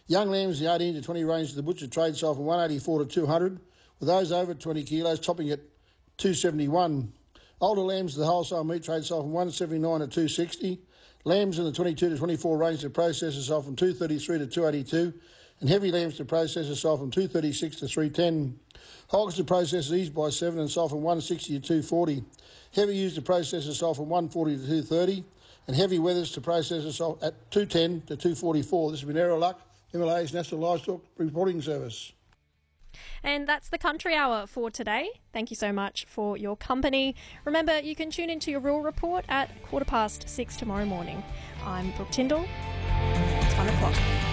Young lambs in the 18 to 20 range, the butcher trade sold from 184 to 200, with those over 20 kilos topping at 271. Older lambs in the wholesale meat trade sold from 179 to 260. Lambs in the 22 to 24 range to processors sold from 233 to 282, and heavy lambs to processors sold from 236 to 310. Hogs to processors eased by 7 and sold from 160 to 240. Heavy ewes to processors sold from 140 to 230, and heavy wethers to processors sold at 210 to 244. This has been Errol Luck, MLA's National Livestock Reporting Service. And that's the Country Hour for today. Thank you so much for your company. Remember, you can tune into your Rural Report at 6:15 tomorrow morning. I'm Brooke Tyndall. It's 1 o'clock.